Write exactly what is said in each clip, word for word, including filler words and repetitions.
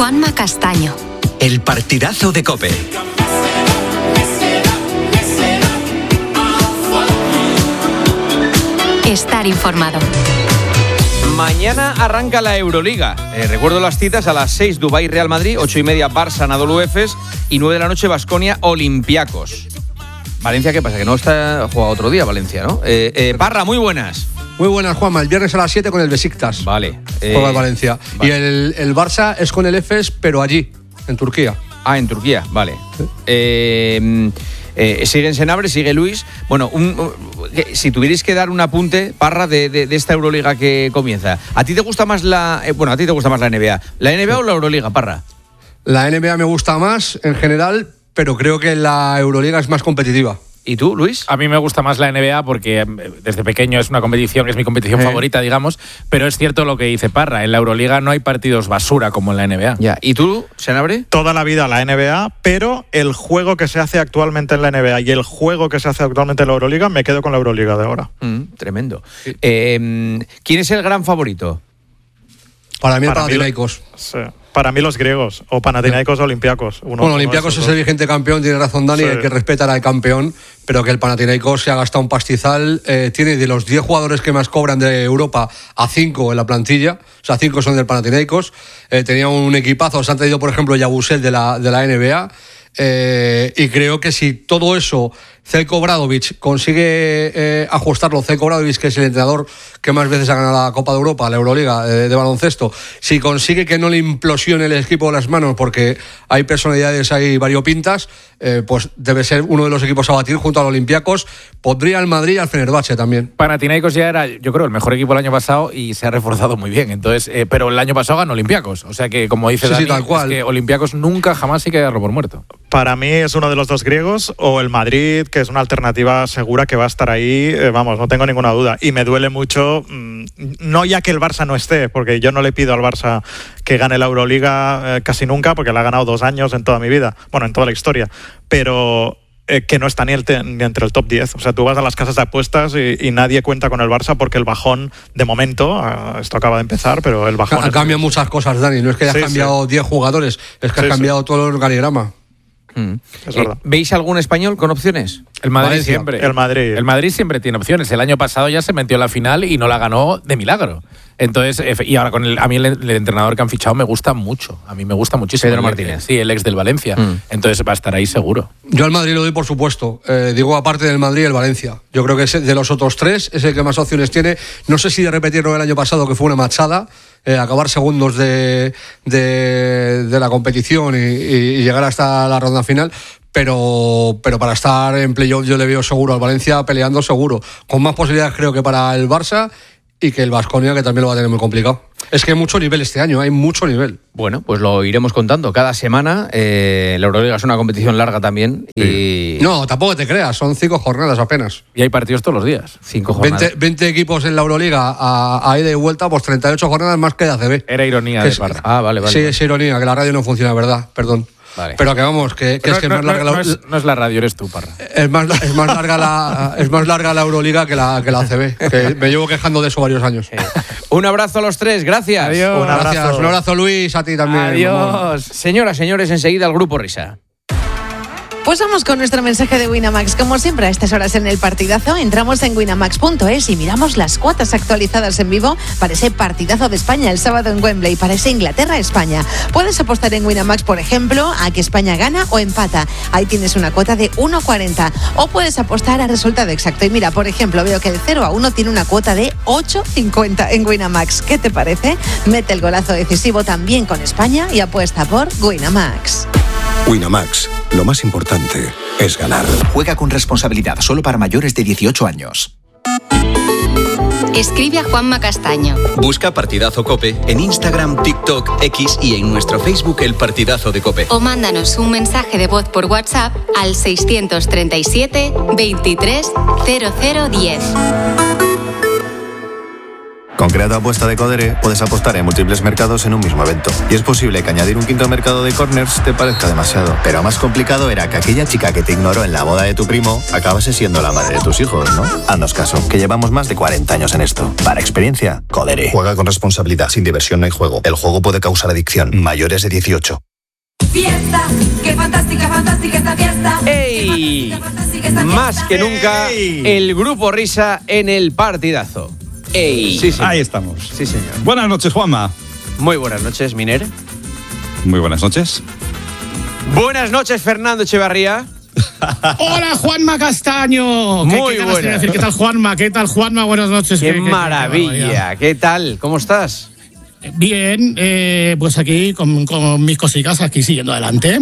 Juanma Castaño. El partidazo de COPE. Estar informado. Mañana arranca la Euroliga. Eh, recuerdo las citas: a las seis Dubái Real Madrid, ocho y media Barça Anadolu Efes y nueve de la noche Baskonia Olympiacos. Valencia, ¿qué pasa? Que no está jugado otro día Valencia, ¿no? Eh, eh, Parra, muy buenas. Muy buenas, Juanma. El viernes a las siete con el Besiktas. Vale. Eh, Juega el Valencia. Vale. Y el, el Barça es con el Efes, pero allí, en Turquía. Ah, en Turquía, vale. ¿Sí? Eh, eh, sigue en Senabre, sigue Luis. Bueno, un, un, si tuvierais que dar un apunte, Parra, de, de, de esta Euroliga que comienza. ¿A ti te gusta más la... Eh, bueno, a ti te gusta más la N B A. ¿La N B A o la Euroliga, Parra? La N B A me gusta más, en general, pero creo que la Euroliga es más competitiva. ¿Y tú, Luis? A mí me gusta más la N B A porque desde pequeño es una competición, es mi competición eh. favorita, digamos, pero es cierto lo que dice Parra, en la Euroliga no hay partidos basura como en la N B A. Ya. ¿Y tú, Senabre? Toda la vida la N B A, pero el juego que se hace actualmente en la N B A y el juego que se hace actualmente en la Euroliga, me quedo con la Euroliga de ahora. Mm, tremendo. Sí. Eh, ¿Quién es el gran favorito? Para mí el Panathinaikos. Sí. Para mí los griegos, o Panathinaikos o Olympiacos. Uno, bueno, Olympiacos es el vigente campeón, tiene razón Dani, sí. Hay que respetar al campeón, pero que el Panathinaikos se ha gastado un pastizal, eh, tiene de los diez jugadores que más cobran de Europa a cinco en la plantilla, o sea, cinco son del Panathinaikos, eh, tenía un equipazo, se han traído por ejemplo Yabusel de la, de la N B A, eh, y creo que si todo eso Zeljko Obradović consigue eh, ajustarlo, Zeljko Obradović, que es el entrenador que más veces ha ganado la Copa de Europa, la Euroliga de, de baloncesto, si consigue que no le implosione el equipo de las manos, porque hay personalidades ahí variopintas, eh, pues debe ser uno de los equipos a batir junto al Olympiacos. Podría el Madrid y al Fenerbahce también. Panathinaikos ya era, yo creo, el mejor equipo el año pasado y se ha reforzado muy bien. Entonces, eh, pero el año pasado ganó Olympiacos, o sea que, como dice sí, Dani, sí, tal cual. Es que Olympiacos nunca jamás hay que darlo por muerto. Para mí es uno de los dos griegos, o el Madrid, que es una alternativa segura que va a estar ahí, eh, vamos, no tengo ninguna duda. Y me duele mucho, mmm, no ya que el Barça no esté, porque yo no le pido al Barça que gane la Euroliga eh, casi nunca, porque la ha ganado dos años en toda mi vida, bueno, en toda la historia, pero eh, que no está ni, el te, ni entre el top diez. O sea, tú vas a las casas de apuestas y, y nadie cuenta con el Barça porque el bajón, de momento, eh, esto acaba de empezar, pero el bajón... Ha, cambiado muchas cosas, Dani, no es que hayas sí, cambiado diez sí. jugadores, es que sí, has cambiado sí. todo el organigrama. Mm. Eh, ¿Veis algún español con opciones? El Madrid Valencia. siempre. El Madrid. El Madrid siempre tiene opciones. El año pasado ya se metió en la final y no la ganó de milagro. Entonces, y ahora con el, a mí el, el entrenador que han fichado me gusta mucho. A mí me gusta muchísimo. Pedro Martínez. Sí, el ex del Valencia. Mm. Entonces va a estar ahí seguro. Yo al Madrid lo doy por supuesto. Eh, digo, aparte del Madrid, el Valencia. Yo creo que es de los otros tres es el que más opciones tiene. No sé si de repetirlo del año pasado, que fue una machada. Eh, acabar segundos de, de, de la competición y, y llegar hasta la ronda final, pero, pero para estar en playoff yo le veo seguro al Valencia peleando seguro, con más posibilidades creo que para el Barça y que el Baskonia, que también lo va a tener muy complicado. Es que hay mucho nivel este año, hay mucho nivel. Bueno, pues lo iremos contando cada semana. Eh, la Euroliga es una competición larga también. Y... No, tampoco te creas, son cinco jornadas apenas. Y hay partidos todos los días. Cinco jornadas. veinte, veinte equipos en la Euroliga a, a ida y vuelta, pues treinta y ocho jornadas más que de A C B. Era ironía que de es, Parra. Ah, vale, vale. Sí, vale. es ironía, que la radio no funciona, ¿verdad? Perdón. Vale. Pero que vamos, que, que no, es que no, es más larga no, la, no, es, no es la radio, eres tú, Parra. Es más, es más larga la es más larga la Euroliga que la que la A C B, que me llevo quejando de eso varios años. Sí. Un abrazo a los tres, gracias. Adiós. Un abrazo. Gracias, un abrazo Luis, a ti también. Adiós. Mamón. Señoras, señores, enseguida el Grupo Risa. Pues vamos con nuestro mensaje de Winamax. Como siempre a estas horas en el partidazo, entramos en winamax punto es y miramos las cuotas actualizadas en vivo para ese partidazo de España el sábado en Wembley, para ese Inglaterra-España. Puedes apostar en Winamax, por ejemplo, a que España gana o empata. Ahí tienes una cuota de uno cuarenta. O puedes apostar al resultado exacto. Y mira, por ejemplo, veo que el cero a uno tiene una cuota de ocho cincuenta en Winamax. ¿Qué te parece? Mete el golazo decisivo también con España y apuesta por Winamax. Winamax, lo más importante es ganar. Juega con responsabilidad, solo para mayores de dieciocho años. Escribe a Juanma Castaño. Busca Partidazo COPE en Instagram, TikTok, X y en nuestro Facebook El Partidazo de COPE. O mándanos un mensaje de voz por WhatsApp al seiscientos treinta y siete veintitrés cero cero diez. Con Crea tu apuesta de Codere puedes apostar en múltiples mercados en un mismo evento. Y es posible que añadir un quinto mercado de corners te parezca demasiado. Pero más complicado era que aquella chica que te ignoró en la boda de tu primo acabase siendo la madre de tus hijos, ¿no? Haznos caso, que llevamos más de cuarenta años en esto. Para experiencia, Codere. Juega con responsabilidad. Sin diversión no hay juego. El juego puede causar adicción. Mayores de dieciocho. Fiesta, qué fantástica, fantástica esta fiesta. ¡Ey! Más que nunca, el Grupo Risa en el partidazo. ¡Ey! Sí, ahí estamos. Sí, señor. Buenas noches, Juanma. Muy buenas noches, Miner. Muy buenas noches. Buenas noches, Fernando Echevarría. Hola, Juanma Castaño. Muy ¿Qué, buenas. ¿Qué tal, Juanma? ¿Qué tal, Juanma? Buenas noches. Qué, qué, qué maravilla. Qué, qué tal? ¿Cómo estás? Bien, eh, pues aquí con, con mis cositas, aquí siguiendo adelante.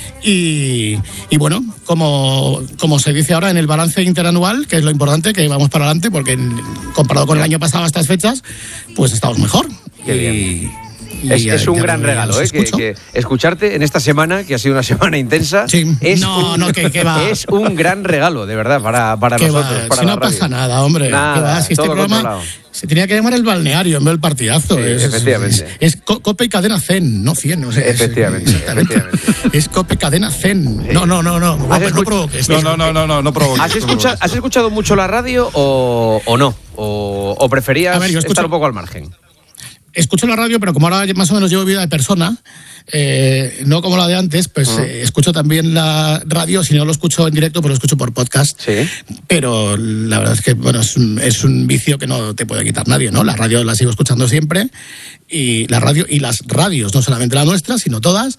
Y, y bueno, como, como se dice ahora en el balance interanual, que es lo importante, que vamos para adelante, porque en, comparado con el año pasado a estas fechas, pues estamos mejor. Qué bien. Y, Es, ya, es un ya gran regalo, ¿eh? Que, que escucharte en esta semana, que ha sido una semana intensa, sí. es, no, un, no, que, que va. es un gran regalo, de verdad, para, para nosotros. Va. Para si la no radio. pasa nada, hombre. Nada, ¿Qué va? Si este programa controlado. se tenía que llamar el balneario en vez del partidazo. Sí, es, efectivamente. Es, es Cope y Cadena Zen, no cien. No sé, Efectivamente, es, efectivamente. Es Cope Cadena Zen. Sí. No, no, no, no. No, no provoques. No, no, no, no, no, no provoques. ¿Has escuchado, ¿Has escuchado mucho la radio o, o no? ¿O, o preferías ver, escucho, estar un poco al margen? Escucho la radio, pero como ahora más o menos llevo vida de persona, eh, no como la de antes, pues uh-huh. eh, escucho también la radio. Si no lo escucho en directo, pues lo escucho por podcast. Sí. Pero la verdad es que bueno, es un, es un vicio que no te puede quitar nadie, ¿no? La radio la sigo escuchando siempre. Y la radio y las radios, no solamente la nuestra, sino todas.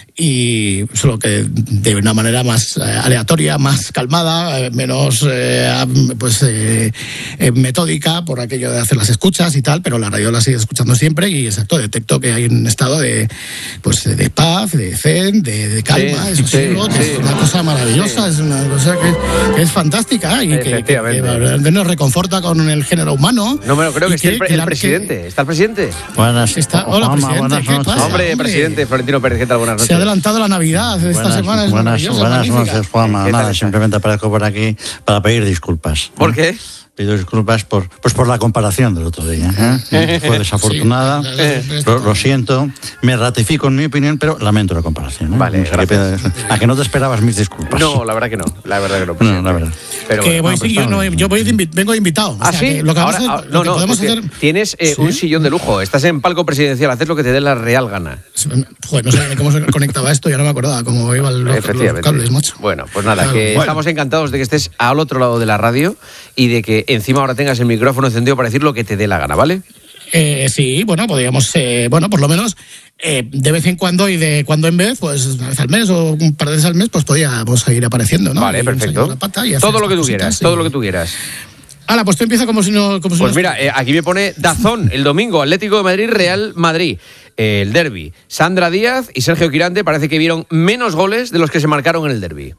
Y solo que de una manera más eh, aleatoria, más calmada, eh, menos eh, pues eh, eh, metódica por aquello de hacer las escuchas y tal, pero la radio la sigo escuchando siempre y exacto, detecto que hay un estado de pues de paz, de zen, de, de calma, sí, eso sí, sí, que sí. Es una cosa maravillosa, sí. Es una cosa que, que es fantástica y que, que, que nos reconforta con el género humano. No me lo creo que esté que, el, el que, presidente. Que, ¿Está el presidente? Buenas, está, hola, Juanma, presidente. ¿Qué pasa, hombre, hombre, presidente Florentino Pérez, ¿qué tal? Buenas noches. Se ha adelantado la Navidad de esta buenas, semana. Es buenas buenas noches, Juanma. Nada, simplemente aparezco por aquí para pedir disculpas. ¿Por ¿no? qué? Pido disculpas por, pues por la comparación del otro día. ¿eh? Fue desafortunada, sí, lo, lo siento, me ratifico en mi opinión, pero lamento la comparación. ¿eh? Vale, gracias. A que no te esperabas mis disculpas. No, la verdad que no, la verdad que no. No, la verdad. Pero que bueno, voy, no, yo, no, yo voy de, vengo de invitado. ¿Ah, o sea, sí? Lo que ahora, hacer, ahora, lo no, que no, podemos es que hacer... tienes eh, ¿sí? un sillón de lujo, estás en palco presidencial, haces lo que te dé la real gana. Joder, no sé cómo se conectaba esto, ya no me acordaba cómo iba el, los cables, macho. Bueno, pues nada, claro, que bueno. estamos encantados de que estés al otro lado de la radio y de que encima ahora tengas el micrófono encendido para decir lo que te dé la gana, ¿vale? Eh, sí, bueno, podríamos, eh, bueno, por lo menos eh, de vez en cuando y de cuando en vez, pues una vez al mes o un par de veces al mes, pues podríamos seguir apareciendo, ¿no? Vale, y perfecto. Todo lo que tú quieras, y... todo lo que tú quieras. Hala, pues tú empieza como si no... Como si pues no... mira, eh, aquí me pone Dazón, el domingo, Atlético de Madrid, Real Madrid. Eh, el derbi. Sandra Díaz y Sergio Quirante parece que vieron menos goles de los que se marcaron en el derbi.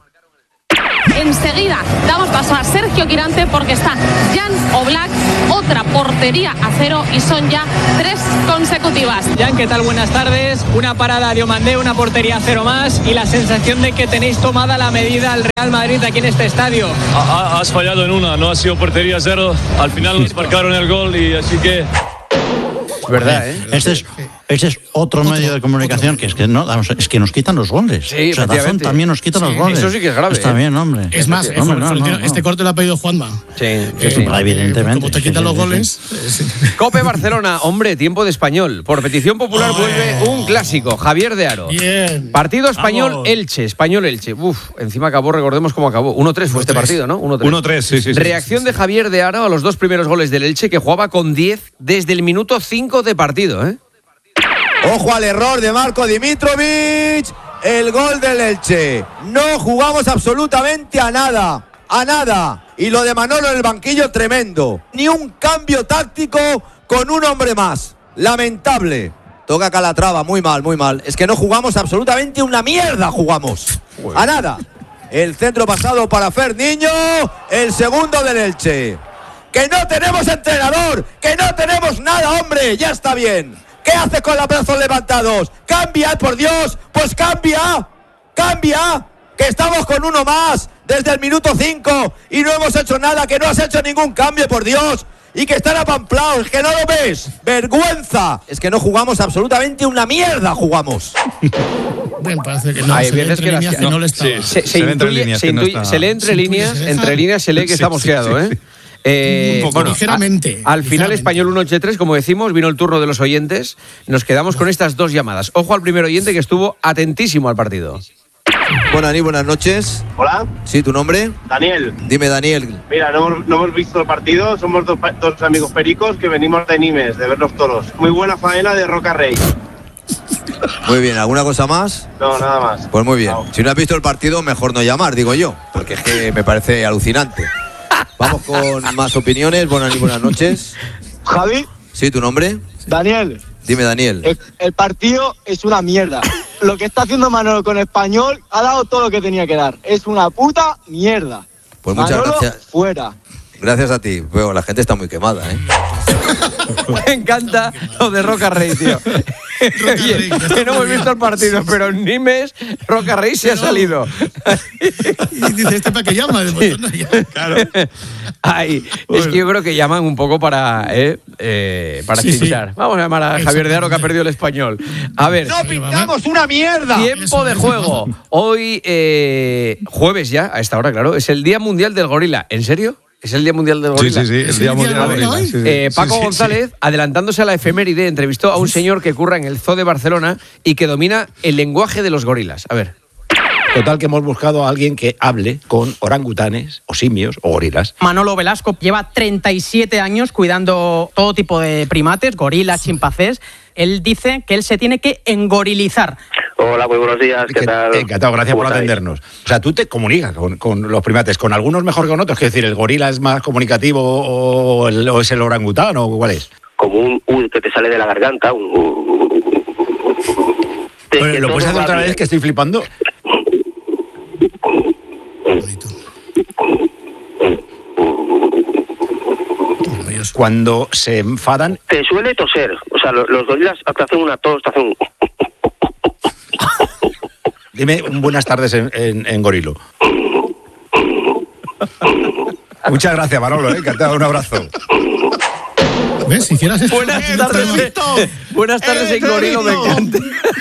Enseguida damos paso a Sergio Quirante porque está Jan Oblak, otra portería a cero y son ya tres consecutivas. Jan, ¿qué tal? Buenas tardes. Una parada de Diomandé, una portería a cero más y la sensación de que tenéis tomada la medida al Real Madrid aquí en este estadio. Ha, has fallado en una, no ha sido portería cero. Al final nos marcaron el gol y así que... ¿Verdad, eh? Este es, este es otro, otro medio de comunicación que es que no, es que nos quitan los goles. Sí, o sea, Dazón también nos quita sí, los goles. Eso sí que es grave. Está eh. bien, hombre. Es más, eh, hombre, no, no, no. este corte lo ha pedido Juanma. Sí, eh, sí, sí. Para, evidentemente. Como te quitan sí, los sí, goles. Sí. Sí. Cope Barcelona, hombre, tiempo de español. Por petición popular oh, vuelve eh. un clásico, Javier de Aro. Bien. Partido español-Elche, español-Elche. Uf, encima acabó, recordemos cómo acabó. uno tres fue este partido, ¿no? uno tres, sí, sí. Reacción sí, sí, sí. de Javier de Aro a los dos primeros goles del Elche, que jugaba con diez desde el minuto cinco de partido, ¿eh? Ojo al error de Marco Dimitrovic, el gol del Elche. No jugamos absolutamente a nada, a nada. Y lo de Manolo en el banquillo, tremendo. Ni un cambio táctico con un hombre más. Lamentable. Toca Calatrava, muy mal, muy mal. Es que no jugamos absolutamente una mierda, jugamos. A nada. El centro pasado para Fer Niño, el segundo del Elche. Que no tenemos entrenador, que no tenemos nada, hombre, ya está bien. ¿Qué haces con los brazos levantados? ¡Cambia, por Dios! ¡Pues cambia! ¡Cambia! Que estamos con uno más desde el minuto cinco y no hemos hecho nada, que no has hecho ningún cambio, por Dios. y que están apamplados, es que no lo ves. ¡Vergüenza! Es que no jugamos absolutamente una mierda, jugamos. Bueno, parece que no. Hay se lee veces entre que las- líneas que no, no le está. Se, se Se lee entre intuye- líneas se que no intuye- está- se lee entre Se intuye, líneas, se deja. entre líneas se lee que Sí, está sí, mosqueado, sí, ¿eh? sí. Eh, Un poco. bueno, Ligeramente, a- al final ligeramente. Español uno ocho tres, como decimos, vino el turno de los oyentes. Nos quedamos con estas dos llamadas. Ojo al primer oyente que estuvo atentísimo al partido. Bueno, Dani, buenas noches. Hola, Sí, ¿tu nombre? Daniel. Dime, Daniel. Mira, no hemos, no hemos visto el partido, somos dos, pa- dos amigos pericos que venimos de Nimes, de ver los toros. Muy buena faena de Roca Rey. Muy bien, ¿alguna cosa más? No, nada más. Pues muy bien. Si no has visto el partido, mejor no llamar, digo yo, porque es que me parece alucinante. Vamos con más opiniones. Buenas, buenas noches. Javi, Sí, ¿tu nombre? Daniel, Dime, Daniel. el, el partido es una mierda. Lo que está haciendo Manolo con Español ha dado todo lo que tenía que dar. Es una puta mierda. Pues muchas Manolo, gracias. fuera. Gracias a ti. Pero la gente está muy quemada, ¿eh? Me encanta lo de Roca Rey, tío. Oye, que no hemos visto el partido, pero en Nimes, Roca Rey se ha salido. Y dice, ¿este para qué llama? Pues no llama. Claro. Ay, es que yo creo que llaman un poco para, eh, eh, para Sí, sí. chinchar. Vamos a llamar a Javier de Aro, que ha perdido el español. A ver. ¡No pintamos una mierda! Tiempo de juego. Hoy, eh, jueves ya, a esta hora, claro, es el Día Mundial del Gorila. ¿En serio? ¿Es el Día Mundial del Sí, Gorila? sí, sí, el Día Mundial del Gorila. Sí, sí. Eh, Paco Sí, sí, González, sí. adelantándose a la efeméride, entrevistó a un señor que curra en el Zoo de Barcelona y que domina el lenguaje de los gorilas. A ver. Total, que hemos buscado a alguien que hable con orangutanes, o simios, o gorilas. Manolo Velasco lleva treinta y siete años cuidando todo tipo de primates, gorilas, chimpancés. Él dice que él se tiene que engorilizar. Hola, muy buenos días, ¿qué tal? Encantado, gracias por atendernos. O sea, tú te comunicas con, con los primates, con algunos mejor que con otros, es decir, ¿el gorila es más comunicativo o, el- o es el orangután o cuál es? Como un U que te sale de la garganta. Un, de Oye, que ¿lo todo puedes hacer va otra bien. vez, que estoy flipando? Cuando se enfadan, Te suele toser. O sea, lo- los gorilas te hacen una tos, te hacen un... dime un buenas tardes en, en- en gorilo. Muchas gracias, Manolo, ¿eh? Encantado, un abrazo. ¿Ves? Si hicieras esto. Buenas tardes, buenas tardes en Gorilo, me encanta.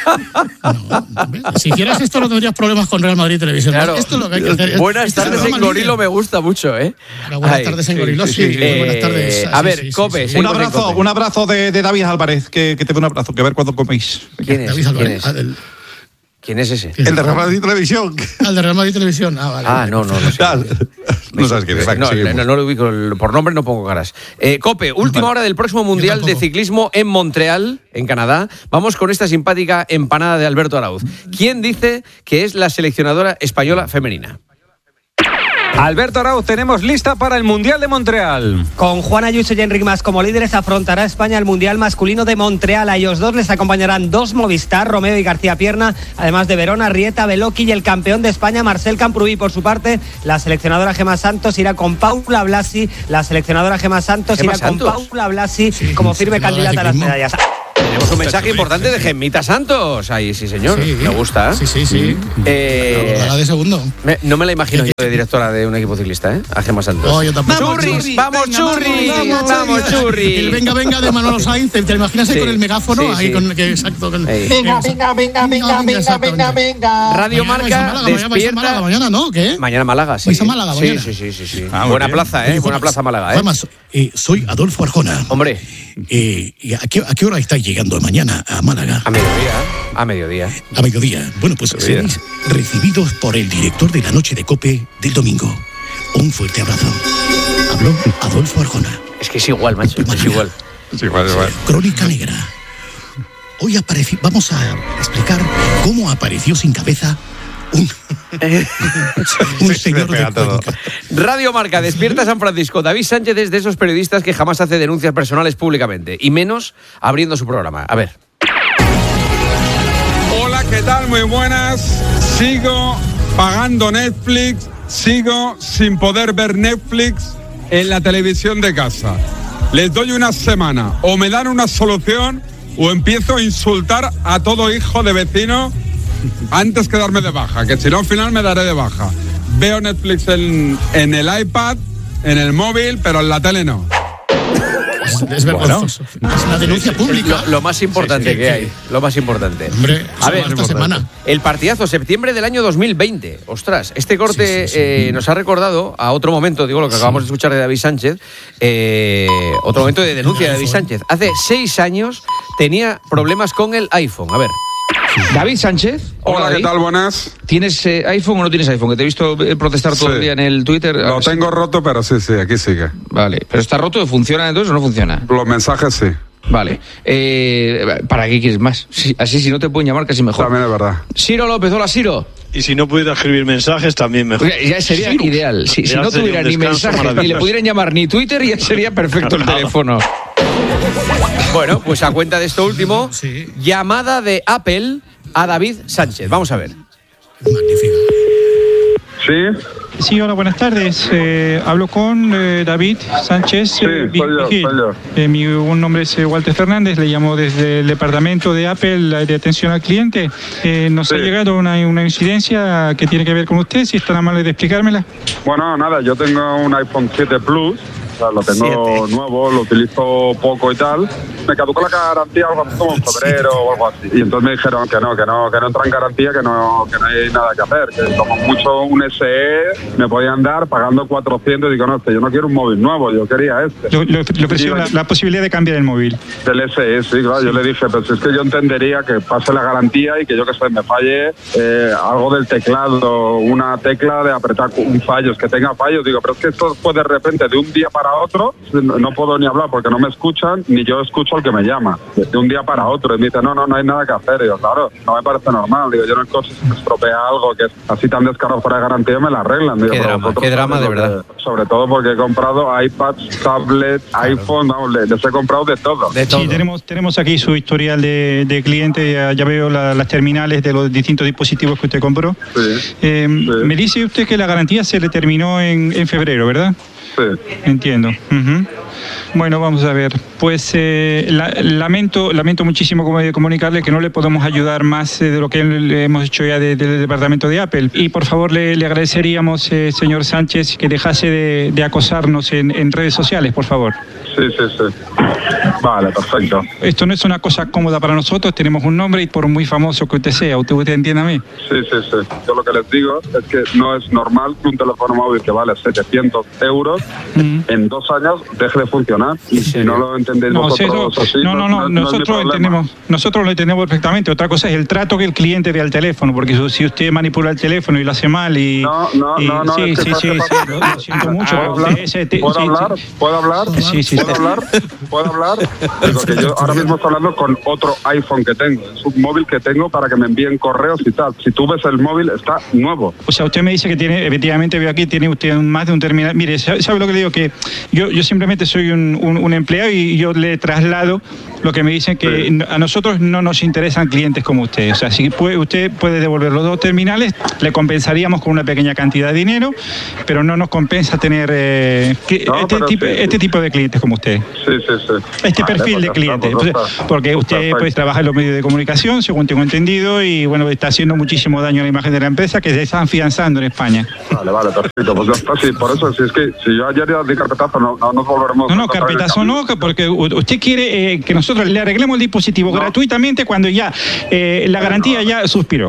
Si hicieras esto, no tendrías problemas con Real Madrid Televisión. Claro. Esto es lo que hay que hacer. Buenas Este es el tardes en programa Gorilo libre. me gusta mucho, ¿eh? Pero buenas Ay, tardes en Gorilo, sí. Eh, Buenas tardes. A Sí, ver, sí, sí, Cope, sí. Un seguimos en abrazo, Cope. un abrazo de, de David Álvarez, que, que te dé un abrazo, que a ver cuándo coméis. ¿Quién es? David ¿Quién Álvarez. es? Ah, el- ¿Quién es ese? El de Real Madrid Televisión. Ah, el de Real Madrid Televisión. Ah, vale. Ah, no, no, no sé. Tal. No sabes quién es. No, seguimos. no, no lo ubico, por nombre no pongo caras. Eh, Cope, última hora del próximo Mundial de Ciclismo en Montreal, en Canadá. Vamos con esta simpática empanada de Alberto Arauz. ¿Quién dice que es la seleccionadora española femenina? Alberto Arauz, tenemos lista para el Mundial de Montreal. Con Juan Ayuso y Enric Mas como líderes afrontará España el Mundial masculino de Montreal. A ellos dos les acompañarán dos Movistar, Romeo y García Pierna, además de Verona, Rieta, Beloki y el campeón de España, Marcel Camprubí. Por su parte, la seleccionadora Gemma Santos irá con Paula Blasi. La seleccionadora Gemma Santos Gemma irá Santos. con Paula Blasi como firme candidata a las medallas. Tenemos un mensaje importante de Gemmita Santos. Ahí, sí, señor. Sí. Me gusta. Sí, sí, sí. Eh, La de segundo. me- no me la imagino yo de directora de un equipo ciclista, ¿eh? A Gemma Santos. No, yo tampoco. ¡Churris! ¡Vamos, Venga, churris! vamos, ¡Vamos, churris! El venga, venga de Manolo Sainz. ¿Te te imaginas ahí Sí, con el megáfono? sí, ahí sí. con que exacto. Con, Ey. venga, venga, venga, venga, venga, venga, venga. Radio Mañana vais Marca a Málaga, mañana vais a despierta. Málaga, mañana, ¿no? ¿Qué? Mañana Málaga, sí. ¿Vais a Málaga sí, mañana? sí, sí, sí, sí. Ah, muy Buena bien. plaza, ¿eh? Oye, Buena Juanma, plaza Málaga, ¿eh? Juanma, eh, soy Adolfo Arjona. Hombre, Eh, ¿y a, qué, ¿A qué hora estáis llegando mañana a Málaga? a mediodía. A mediodía. A mediodía. Bueno, pues Mediodía. seréis recibidos por el director de la noche de COPE del domingo. Un fuerte abrazo. Habló Adolfo Arjona. Es que es igual, macho. Es igual. Sí, vale, vale. Crónica Negra. Hoy apareció, vamos a explicar cómo apareció sin cabeza un, un señor de pega todo. Cuenca. Radio Marca, despierta San Francisco. David Sánchez es de esos periodistas que jamás hace denuncias personales públicamente, y menos abriendo su programa. A ver. Hola, ¿qué tal? Muy buenas. Sigo pagando Netflix, sigo sin poder ver Netflix en la televisión de casa. Les doy una semana, o me dan una solución, o empiezo a insultar a todo hijo de vecino antes que darme de baja, que si no al final me daré de baja. Veo Netflix en, en el iPad, en el móvil, pero en la tele no. Es, es vergonzoso. Bueno, es una denuncia pública. Lo, lo más importante sí, sí, que sí. hay. Lo más importante. Hombre, a ver, esta semana. El partidazo, septiembre del año dos mil veinte. Ostras, este corte sí, sí, sí. Eh, nos ha recordado a otro momento, digo, lo que acabamos sí. de escuchar de David Sánchez, eh, otro momento de denuncia de David Sánchez. Hace seis años tenía problemas con el iPhone. A ver. David Sánchez. Hola, Hola David. ¿qué tal? Buenas. ¿Tienes eh, iPhone o no tienes iPhone? Que te he visto protestar todo sí. el día en el Twitter. Lo tengo si... roto, pero sí, sí, aquí sigue. Vale, pero está roto, ¿funciona entonces o no funciona? Los mensajes sí. Vale. Eh, ¿Para qué quieres más? Sí, así si no te pueden llamar casi mejor. También es verdad. Ciro López, hola Ciro. Y si no pudiera escribir mensajes, también mejor. Oye, ya sería Ciro. Ideal. Si, si no tuviera ni mensajes, ni le pudieran llamar ni Twitter, ya sería perfecto el teléfono. Bueno, pues a cuenta de esto último, sí. llamada de Apple a David Sánchez. Vamos a ver. Magnífico. Sí. Sí, hola, buenas tardes. Eh, hablo con eh, David Sánchez. Sí, eh, soy yo, soy yo. Eh, mi un nombre es eh, Walter Fernández, le llamo desde el departamento de Apple de atención al cliente. Eh, nos sí. ha llegado una, una incidencia que tiene que ver con usted, si es tan amable de explicármela. Bueno, nada, yo tengo un iPhone siete Plus. O sea, lo tengo siete. Nuevo, lo utilizo poco y tal. Me caducó la garantía algo así como en febrero o algo así. Y entonces me dijeron que no, que no, que no entra en garantía, que no, que no hay nada que hacer. Que como mucho un S E me podían dar pagando cuatrocientos. Y digo, no, este, yo no quiero un móvil nuevo, yo quería este. Lo, lo, le ofreció la, la posibilidad de cambiar el móvil. Del S E, sí, claro. Sí. Yo le dije, pues es que yo entendería que pase la garantía y que yo que sé, me falle eh, algo del teclado, una tecla de apretar un fallo, que tenga fallos. Digo, pero es que esto fue de repente, de un día para otro, no puedo ni hablar porque no me escuchan, ni yo escucho al que me llama, de un día para otro, y me dice, no, no, no hay nada que hacer. Y digo, claro, no me parece normal. Digo, yo en el coche si me estropea algo que es así tan descarado fuera de garantía, me la arreglan. Digo, qué drama, qué drama de verdad. Que, sobre todo porque he comprado iPads, tablets, claro. iPhone, no, les, les he comprado de todo. De todo. Sí, tenemos, tenemos aquí su historial de, de cliente, ya, ya veo la, las terminales de los distintos dispositivos que usted compró. Sí, eh, sí. Me dice usted que la garantía se le terminó en, en febrero, ¿verdad? Sí. Entiendo. Uh-huh. Bueno, vamos a ver. Pues eh, la, lamento, lamento muchísimo comunicarle que no le podemos ayudar más eh, de lo que le hemos hecho ya desde el departamento de Apple. Y por favor le, le agradeceríamos, eh, señor Sánchez, que dejase de, de acosarnos en, en redes sociales, por favor. Sí, sí, sí. Vale, perfecto. Esto no es una cosa cómoda para nosotros, tenemos un nombre y por muy famoso que usted sea, ¿usted, usted entiende a mí? Sí, sí, sí. Yo lo que les digo es que no es normal que un teléfono móvil que vale setecientos euros mm. en dos años deje de funcionar. Y si no lo entendéis no, vosotros eso, así, no, no, no, no, nosotros no entendemos, nosotros lo entendemos perfectamente. Otra cosa es el trato que el cliente dé al teléfono, porque si usted manipula el teléfono y lo hace mal y... No, no, y, no, no. Sí, es sí, sí, sí, lo, lo siento mucho. ¿Puedo hablar? Ese, te, ¿Puedo sí, hablar? Sí. ¿Puedo hablar? Sí, sí, ¿Puedo sí. hablar? ¿Puedo hablar? Digo que yo ahora mismo estoy hablando con otro iPhone que tengo. Es un móvil que tengo para que me envíen correos y tal. Si tú ves el móvil, está nuevo. O sea, usted me dice que tiene, efectivamente veo aquí, tiene usted más de un terminal. Mire, ¿sabe lo que le digo? Que yo, yo simplemente soy un, un, un empleado y yo le traslado lo que me dicen que sí. A nosotros no nos interesan clientes como usted. O sea, si puede, usted puede devolver los dos terminales, le compensaríamos con una pequeña cantidad de dinero, pero no nos compensa tener eh, que, no, este, tipo, sí, este sí. tipo de clientes como usted. Sí, sí, sí. Este vale, perfil pues de cliente. Está, pues Entonces, porque usted perfecto. pues trabaja en los medios de comunicación, según tengo entendido, y bueno, está haciendo muchísimo daño a la imagen de la empresa que se está afianzando en España. Vale, vale, perfecto. Pues ya está, sí, por eso, si es que si yo ayer ya di carpetazo, no, no nos volveremos No, no, carpetazo no, porque usted quiere eh, que nosotros le arreglemos el dispositivo no. gratuitamente cuando ya eh, la garantía no. ya suspiró.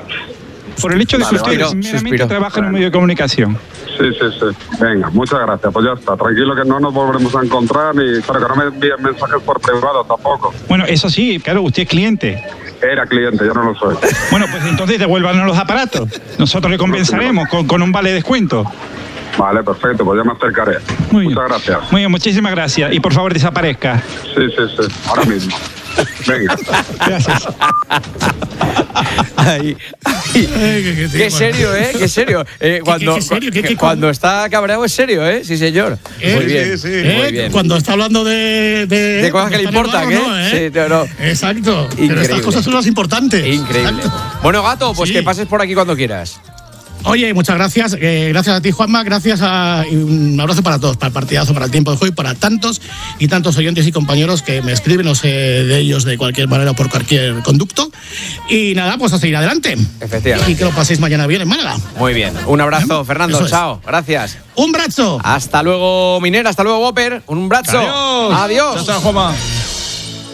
Por el hecho de vale, que usted vale, meramente suspiró. trabaja en un medio de comunicación. Sí, sí, sí. Venga, muchas gracias. Pues ya está. Tranquilo que no nos volveremos a encontrar, ni pero que no me envíen mensajes por privado tampoco. Bueno, eso sí, claro, usted es cliente. Era cliente, yo no lo soy. Bueno, pues entonces devuélvanos los aparatos. Nosotros le compensaremos con, con un vale de descuento. Vale, perfecto, pues ya me acercaré. Muy Muchas bien. gracias. Muy bien, muchísimas gracias. Y por favor desaparezca. Sí, sí, sí. Ahora mismo. Venga. Gracias. Ay, ay, qué serio, ¿eh? Qué serio. Eh, cuando, ¿Qué, qué, qué serio? ¿Qué, qué, cuando está cabreado es serio, ¿eh? Sí, señor. Eh, muy bien, sí, sí. Muy eh, bien. Cuando está hablando de... De, de cosas que le importan, ¿eh? No, ¿eh? Sí, no, no. Exacto. Increíble. Pero estas cosas son las importantes. Increíble. Exacto. Bueno, Gato, pues sí. que pases por aquí cuando quieras. Oye, muchas gracias. Eh, gracias a ti, Juanma. Gracias a, y un abrazo para todos, para el partidazo, para el tiempo de juego y para tantos y tantos oyentes y compañeros que me escriben, no sé de ellos de cualquier manera o por cualquier conducto. Y nada, pues a seguir adelante. Efectivamente. Y que lo paséis mañana bien en Málaga. Muy bien. Un abrazo, ¿Eh? Fernando. Eso es. Chao. Gracias. Un brazo. Hasta luego, Minera. Hasta luego, Whopper. Un brazo. Adiós. Adiós. Chao, chao, Juanma.